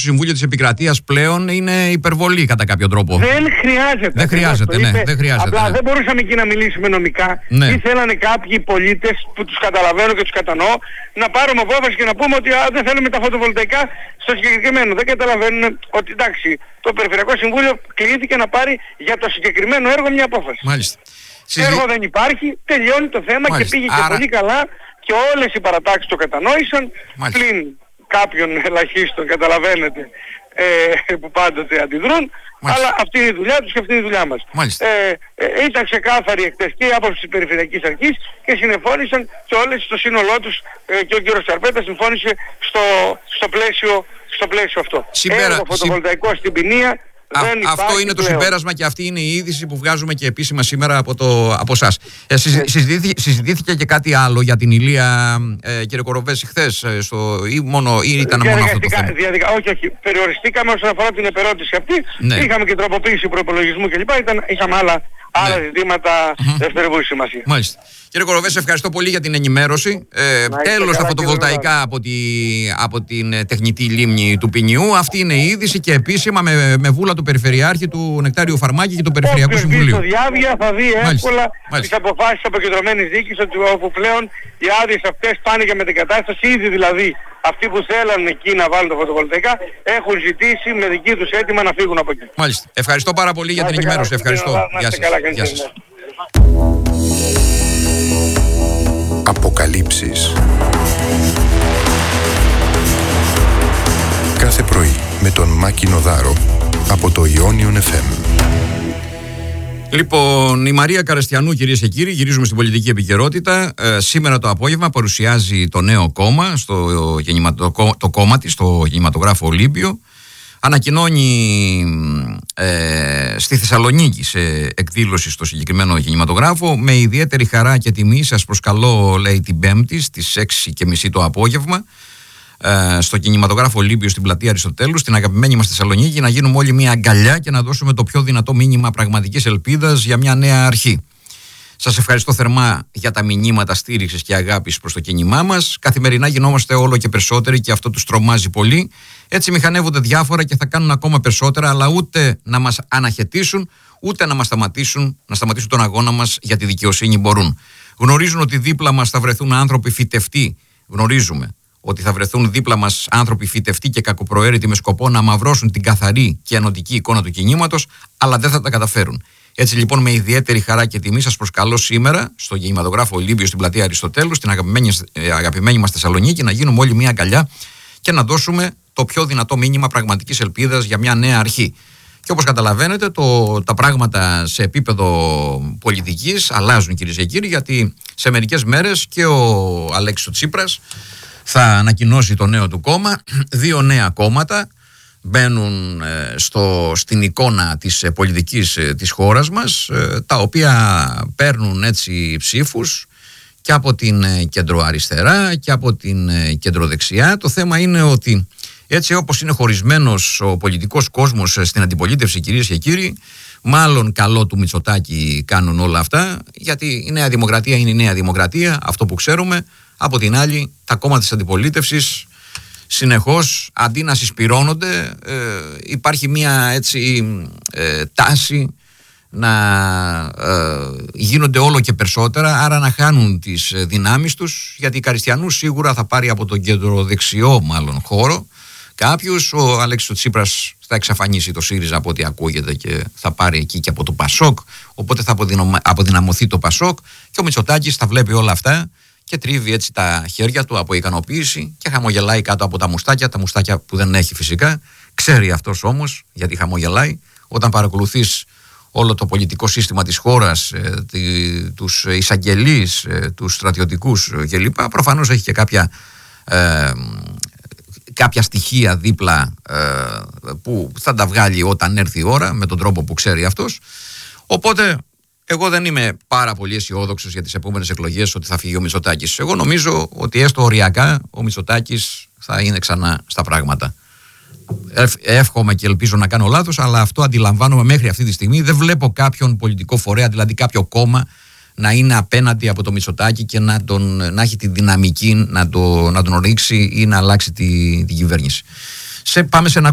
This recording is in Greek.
Συμβούλιο της Επικρατείας πλέον είναι υπερβολή κατά κάποιο τρόπο. Δεν χρειάζεται. Δεν χρειάζεται, ναι. Δεν χρειάζεται, απλά ναι. δεν μπορούσαμε εκεί να μιλήσουμε νομικά. Ναι. Ή θέλανε κάποιοι πολίτες που τους καταλαβαίνω και τους κατανοώ να πάρουμε απόφαση και να πούμε ότι δεν θέλουμε τα φωτοβολταϊκά στο συγκεκριμένο. Δεν καταλαβαίνουν ότι εντάξει, το Περιφερειακό Συμβούλιο κλήθηκε να πάρει για το συγκεκριμένο έργο μια απόφαση. Μάλιστα. Έργο δεν υπάρχει, τελειώνει το θέμα. Μάλιστα. Και πήγε και πολύ καλά και όλες οι παρατάξεις το κατανόησαν. Μάλιστα. Πλην κάποιων ελαχίστων, καταλαβαίνετε, που πάντοτε αντιδρούν. Μάλιστα. Αλλά αυτή είναι η δουλειά τους και αυτή είναι η δουλειά μας. Ήταν ξεκάθαρη εχθές και η άποψη της Περιφερειακής Αρχής και συνεφώνησαν και όλες στο σύνολό τους και ο κύριος Τσαρπέτα συμφώνησε στο πλαίσιο αυτό. Έργο φωτοβολταϊκό στην Ποινία. Αυτό είναι το συμπέρασμα και αυτή είναι η είδηση που βγάζουμε και επίσημα σήμερα από εσάς. Συζητήθηκε και κάτι άλλο για την Ηλία, κύριε Κοροβέση, χθες ή ήταν μόνο αυτό το θέμα? Όχι. Περιοριστήκαμε όσον αφορά την επερώτηση αυτή. Ναι. Είχαμε και τροποποίηση προϋπολογισμού κλπ. Είχαμε άλλα ζητήματα δευτερευούς σημασία. Μάλιστα. Κύριε Κοροβέση, ευχαριστώ πολύ για την ενημέρωση. Τέλος τα φωτοβολταϊκά από την τεχνητή λίμνη του Ποινιού. Αυτή είναι η είδηση και επίσημα με βούλα του Περιφερειάρχη του Νεκτάριου Φαρμάκη και του Περιφερειακού Συμβουλίου. Όποιος δει στο διάβια θα δει εύκολα τις αποφάσεις αποκεντρωμένης διοίκησης, όπου πλέον οι άδειες αυτές πάνε για μετεγκατάσταση. Ήδη δηλαδή αυτοί που θέλουν εκεί να βάλουν τα φωτοβολταϊκά έχουν ζητήσει με δική τους αίτημα να φύγουν από εκεί. Μάλιστα. Ευχαριστώ πάρα πολύ για την ενημέρωση. Ευχαριστώ. Γεια σας. Αποκαλύψεις. Κάθε πρωί με τον Μάκη Νοδάρο από το Ionion FM. Λοιπόν, η Μαρία Καραστιανού, κυρίες και κύριοι, γυρίζουμε στην πολιτική επικαιρότητα. Σήμερα το απόγευμα παρουσιάζει το νέο κόμμα, το κόμμα της, στο κινηματογράφο Ολύμπιο. Ανακοινώνει στη Θεσσαλονίκη σε εκδήλωση στο συγκεκριμένο κινηματογράφο. Με ιδιαίτερη χαρά και τιμή σας προσκαλώ, λέει, την Πέμπτη στις 6:30 το απόγευμα στο κινηματογράφο Ολύμπιο στην πλατεία Αριστοτέλου, στην αγαπημένη μας Θεσσαλονίκη, να γίνουμε όλοι μια αγκαλιά και να δώσουμε το πιο δυνατό μήνυμα πραγματικής ελπίδας για μια νέα αρχή. Σας ευχαριστώ θερμά για τα μηνύματα στήριξης και αγάπης προς το κίνημά μας. Καθημερινά γινόμαστε όλο και περισσότεροι και αυτό τους τρομάζει πολύ. Έτσι μηχανεύονται διάφορα και θα κάνουν ακόμα περισσότερα, αλλά ούτε να μας αναχαιτήσουν, ούτε να σταματήσουν τον αγώνα μας για τη δικαιοσύνη μπορούν. Γνωρίζουν ότι δίπλα μας θα βρεθούν άνθρωποι φυτευτοί. Γνωρίζουμε ότι θα βρεθούν δίπλα μας άνθρωποι φυτευτοί και κακοπροαίρετοι με σκοπό να αμαυρώσουν την καθαρή και ενωτική εικόνα του κινήματος, αλλά δεν θα τα καταφέρουν. Έτσι λοιπόν, με ιδιαίτερη χαρά και τιμή σας προσκαλώ σήμερα στον κινηματογράφο Ολύμπιο στην πλατεία Αριστοτέλου, στην αγαπημένη μας Θεσσαλονίκη, να γίνουμε όλοι μια αγκαλιά και να δώσουμε το πιο δυνατό μήνυμα πραγματικής ελπίδας για μια νέα αρχή. Και όπως καταλαβαίνετε, τα πράγματα σε επίπεδο πολιτικής αλλάζουν, κυρίες και κύριοι, γιατί σε μερικές μέρες και ο Αλέξης Τσίπρας θα ανακοινώσει το νέο του κόμμα. 2 νέα κόμματα μπαίνουν στην εικόνα της πολιτικής της χώρας μας, τα οποία παίρνουν έτσι ψήφους και από την κεντροαριστερά και από την κεντροδεξιά. Το θέμα είναι ότι έτσι όπως είναι χωρισμένος ο πολιτικός κόσμος στην αντιπολίτευση, κυρίες και κύριοι, μάλλον καλό του Μητσοτάκη κάνουν όλα αυτά, γιατί η Νέα Δημοκρατία είναι η Νέα Δημοκρατία, αυτό που ξέρουμε. Από την άλλη, τα κόμματα της αντιπολίτευσης συνεχώς, αντί να συσπυρώνονται, υπάρχει μια έτσι τάση να γίνονται όλο και περισσότερα, άρα να χάνουν τις δυνάμεις τους, γιατί η Καριστιανού σίγουρα θα πάρει από τον κεντροδεξιό μάλλον χώρο κάποιους. Ο Αλέξης Τσίπρας θα εξαφανίσει το ΣΥΡΙΖΑ από ό,τι ακούγεται και θα πάρει εκεί και από το ΠΑΣΟΚ, οπότε θα αποδυναμωθεί το ΠΑΣΟΚ και ο Μητσοτάκης θα βλέπει όλα αυτά και τρίβει έτσι τα χέρια του από ικανοποίηση και χαμογελάει κάτω από τα μουστάκια που δεν έχει φυσικά. Ξέρει αυτός όμως γιατί χαμογελάει. Όταν παρακολουθείς όλο το πολιτικό σύστημα της χώρας, τους εισαγγελείς, τους στρατιωτικούς κλπ, προφανώς έχει και κάποια στοιχεία δίπλα που θα τα βγάλει όταν έρθει η ώρα, με τον τρόπο που ξέρει αυτός. Οπότε εγώ δεν είμαι πάρα πολύ αισιόδοξος για τις επόμενες εκλογές ότι θα φύγει ο Μητσοτάκης. Εγώ νομίζω ότι έστω οριακά ο Μητσοτάκης θα είναι ξανά στα πράγματα. Εύχομαι και ελπίζω να κάνω λάθος, αλλά αυτό αντιλαμβάνομαι μέχρι αυτή τη στιγμή. Δεν βλέπω κάποιον πολιτικό φορέα, δηλαδή κάποιο κόμμα, να είναι απέναντι από το Μητσοτάκη και να έχει τη δυναμική να τον ρίξει ή να αλλάξει την κυβέρνηση. Πάμε σε ένα